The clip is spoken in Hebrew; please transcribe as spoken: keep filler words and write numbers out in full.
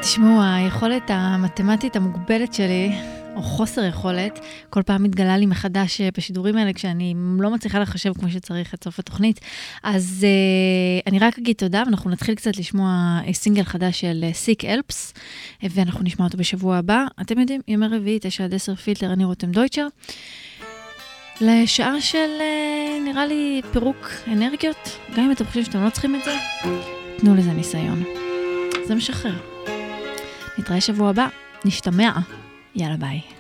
תשמעו, היכולת המתמטית המוגבלת שלי, או חוסר יכולת, כל פעם מתגלה לי מחדש בשידורים האלה, כשאני לא מצליחה לחשב כמו שצריך את סוף התוכנית. אז uh, אני רק אגיד תודה, ואנחנו נתחיל קצת לשמוע סינגל חדש של Sick Helps, ואנחנו נשמע אותו בשבוע הבא. אתם יודעים, ימי רביעי, תשע עד עשר פילטר, אני רותם דויטשר. לשעה של, uh, נראה לי, פירוק אנרגיות, גם אם אתם חושבים שאתם לא צריכים את זה, תנו לזה ניסיון. זה משחרר. נתראה שבוע הבא, נשתמע. יאללה ביי.